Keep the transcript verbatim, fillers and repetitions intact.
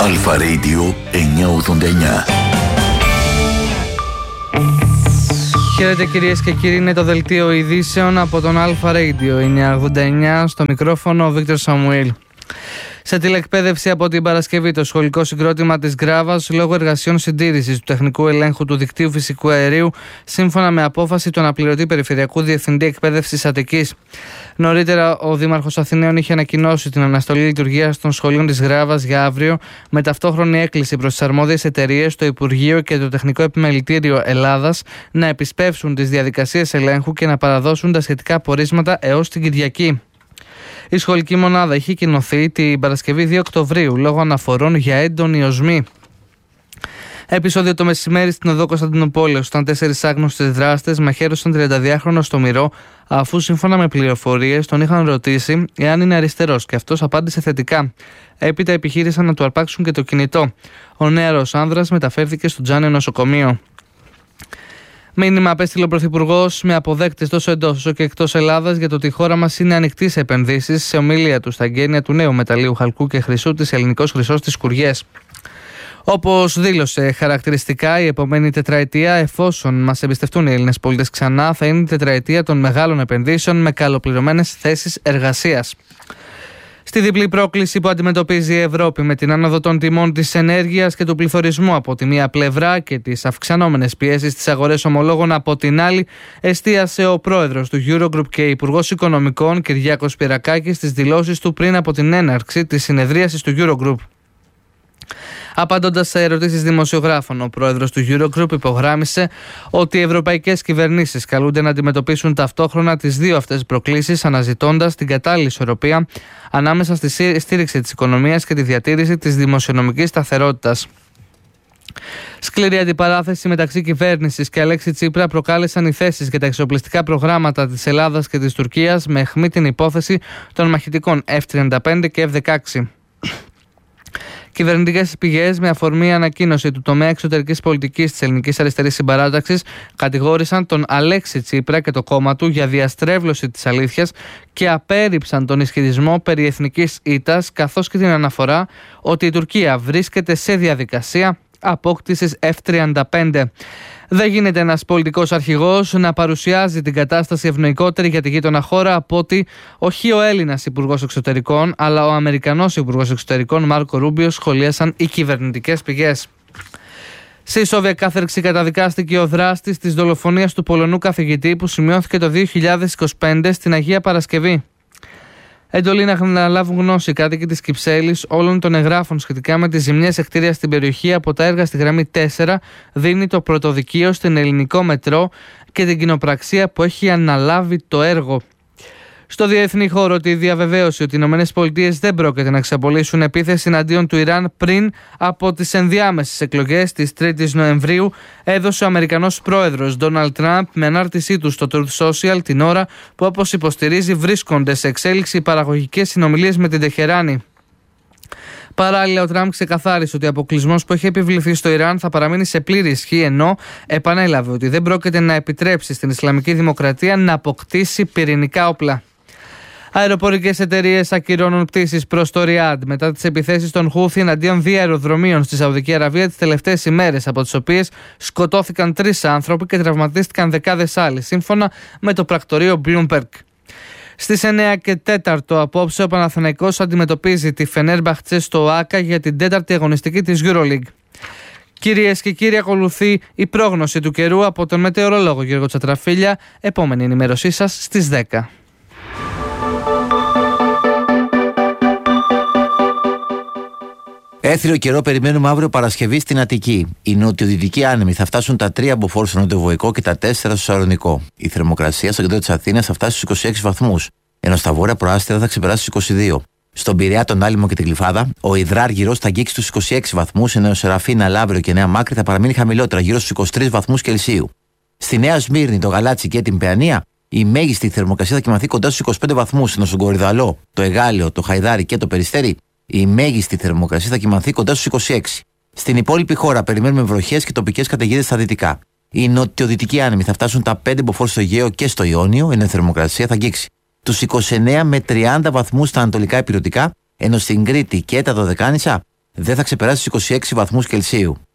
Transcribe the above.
Αλφα Radio εννιακόσια ογδόντα εννιά. Χαίρετε κυρίες και κύριοι, είναι το δελτίο ειδήσεων από τον Αλφα Radio εννιακόσια ογδόντα εννιά, στο μικρόφωνο ο Βίκτορ Σαμουήλ. Σε τηλεκπαίδευση από την Παρασκευή, το σχολικό συγκρότημα της Γκράβας, λόγω εργασιών συντήρησης του τεχνικού ελέγχου του δικτύου φυσικού αερίου, σύμφωνα με απόφαση του αναπληρωτή Περιφερειακού Διευθυντή Εκπαίδευσης Αττικής. Νωρίτερα, ο Δήμαρχος Αθηναίων είχε ανακοινώσει την αναστολή λειτουργίας των σχολείων της Γκράβας για αύριο, με ταυτόχρονη έκκληση προς τις αρμόδιες εταιρείες, το Υπουργείο και το Τεχνικό Επιμελητήριο Ελλάδας να επισπεύσουν τις διαδικασίες ελέγχου και να παραδώσουν τα σχετικά πορίσματα έως την Κυριακή. Η σχολική μονάδα είχε κοινωθεί την Παρασκευή δύο Οκτωβρίου λόγω αναφορών για έντονη οσμή. Επεισόδιο το μεσημέρι στην οδό Κωνσταντινούπολεως, όταν τέσσερις άγνωστες δράστες μαχαίρωσαν τριανταδυάχρονο στο Μυρό, αφού σύμφωνα με πληροφορίες τον είχαν ρωτήσει εάν είναι αριστερός και αυτός απάντησε θετικά. Έπειτα επιχείρησαν να του αρπάξουν και το κινητό. Ο νεαρός άνδρας μεταφέρθηκε στο Τζάνιο νοσοκομείο. Μήνυμα απέστειλε ο Πρωθυπουργός με αποδέκτες τόσο εντός όσο και εκτός Ελλάδας για το ότι η χώρα μας είναι ανοιχτή σε επενδύσεις, σε ομιλία του στα εγγένεια του νέου μεταλλίου χαλκού και χρυσού της Ελληνικός Χρυσός στις Κουριές. Όπως δήλωσε χαρακτηριστικά, η επόμενη τετραετία, εφόσον μας εμπιστευτούν οι Έλληνες πολίτες ξανά, θα είναι η τετραετία των μεγάλων επενδύσεων με καλοπληρωμένες θέσεις εργασίας. Στη διπλή πρόκληση που αντιμετωπίζει η Ευρώπη, με την άνοδο των τιμών της ενέργειας και του πληθωρισμού από τη μία πλευρά και τις αυξανόμενες πιέσεις στις αγορές ομολόγων από την άλλη, εστίασε ο πρόεδρος του Eurogroup και υπουργός Οικονομικών Κυριάκος Πυρακάκης στις δηλώσεις του πριν από την έναρξη της συνεδρίασης του Eurogroup. Απαντώντας σε ερωτήσεις δημοσιογράφων, ο πρόεδρος του Eurogroup υπογράμμισε ότι οι ευρωπαϊκές κυβερνήσεις καλούνται να αντιμετωπίσουν ταυτόχρονα τις δύο αυτές προκλήσεις, αναζητώντας την κατάλληλη ισορροπία ανάμεσα στη στήριξη της οικονομίας και τη διατήρηση της δημοσιονομικής σταθερότητας. Σκληρή αντιπαράθεση μεταξύ κυβέρνησης και Αλέξη Τσίπρα προκάλεσαν οι θέσεις για τα εξοπλιστικά προγράμματα της Ελλάδας και της Τουρκίας, με αιχμή την υπόθεση των μαχητικών εφ τριάντα πέντε και εφ δεκαέξι. Κυβερνητικές πηγές, με αφορμή ανακοίνωση του τομέα εξωτερικής πολιτικής της Ελληνικής Αριστερής Συμπαράταξης, κατηγόρησαν τον Αλέξη Τσίπρα και το κόμμα του για διαστρέβλωση της αλήθειας και απέρριψαν τον ισχυρισμό περί εθνικής ήττας, καθώς και την αναφορά ότι η Τουρκία βρίσκεται σε διαδικασία απόκτησης εφ τριάντα πέντε. Δεν γίνεται ένας πολιτικός αρχηγός να παρουσιάζει την κατάσταση ευνοϊκότερη για τη γείτονα χώρα από ότι όχι ο Έλληνας Υπουργός Εξωτερικών, αλλά ο Αμερικανός Υπουργός Εξωτερικών Μάρκο Ρούμπιο, σχολίασαν οι κυβερνητικές πηγές. Σε ισόβια κάθερξη καταδικάστηκε ο δράστης της δολοφονίας του Πολωνού καθηγητή που σημειώθηκε το δύο χιλιάδες είκοσι πέντε στην Αγία Παρασκευή. Εντολή να αναλάβουν γνώση οι κάτοικοι της Κυψέλης όλων των εγγράφων σχετικά με τις ζημιές σε κτίρια στην περιοχή από τα έργα στη γραμμή τέσσερα, δίνει το πρωτοδικείο στην Ελληνικό Μετρό και την κοινοπραξία που έχει αναλάβει το έργο. Στο διεθνή χώρο, τη διαβεβαίωση ότι οι ΗΠΑ δεν πρόκειται να εξαπολύσουν επίθεση εναντίον του Ιράν πριν από τις ενδιάμεσες εκλογές της τρίτης Νοεμβρίου, έδωσε ο Αμερικανός πρόεδρος Ντόναλντ Τραμπ με ανάρτησή του στο Truth Social την ώρα που, όπως υποστηρίζει, βρίσκονται σε εξέλιξη οι παραγωγικές συνομιλίες με την Τεχεράνη. Παράλληλα, ο Τραμπ ξεκαθάρισε ότι ο αποκλεισμός που έχει επιβληθεί στο Ιράν θα παραμείνει σε πλήρη ισχύ, ενώ επανέλαβε ότι δεν πρόκειται να επιτρέψει στην Ισλαμική Δημοκρατία να αποκτήσει πυρηνικά όπλα. Αεροπορικές εταιρείες ακυρώνουν πτήσεις προς το Ριάντ μετά τις επιθέσεις των Χούθι εναντίον δύο αεροδρομίων στη Σαουδική Αραβία τις τελευταίες ημέρες, από τις οποίες σκοτώθηκαν τρεις άνθρωποι και τραυματίστηκαν δεκάδες άλλοι, σύμφωνα με το πρακτορείο Bloomberg. Στις εννέα και τέσσερα απόψε, ο Παναθηναϊκός αντιμετωπίζει τη Φενέρμπαχτσε στο ΟΑΚΑ για την τέταρτη αγωνιστική της EuroLeague. Κυρίες και κύριοι, ακολουθεί η πρόγνωση του καιρού από τον μετεωρολόγο Γιώργο Τσατραφίλια. Επόμενη ενημέρωσή σας στις δέκα. Έθριο καιρό περιμένουμε αύριο Παρασκευή στην Αττική. Οι νοτιοδυτικοί άνεμοι θα φτάσουν τα τρία μποφόρ στο νοτιοβοϊκό και τα τέσσερα στο Σαλονικό. Η θερμοκρασία στο κέντρο της Αθήνας θα φτάσει στους είκοσι έξι βαθμούς, ενώ στα βόρεια προάστερα θα ξεπεράσει τους είκοσι δύο. Στον Πειραιά, τον Άλυμο και την Γλυφάδα, ο Ιδράργυρος θα αγγίξει τους είκοσι έξι βαθμούς, ενώ ο Σεραφίνα, Λαύριο και Νέα Μάκρη θα παραμείνει χαμηλότερα, γύρω στους είκοσι τρεις βαθμούς Κελσίου. Στη Νέα Σμύρνη, το Γαλάτσι και την Παιανία, η μέγιστη θερμοκρασία θα κοιμαθεί κοντά στους είκοσι πέντε βαθμούς, ενώ στον Κορυδαλό, το Εγάλεο, το Χαϊδάρι και το Περιστέρι, η μέγιστη θερμοκρασία θα κοιμαθεί κοντά στους είκοσι έξι. Στην υπόλοιπη χώρα περιμένουμε βροχές και τοπικές καταιγίδες στα δυτικά. Οι νοτιοδυτικοί άνεμοι θα φτάσουν τα πέντε μποφόρ στο Αιγαίο και στο Ιόνιο, ενώ η θερμοκρασία θα αγγίξει τους είκοσι εννέα με τριάντα βαθμούς στα ανατολικά ηπειρωτικά, ενώ στην Κρήτη και τα Δωδεκάνησα δεν θα ξεπεράσει τους είκοσι έξι βαθμούς Κελσίου.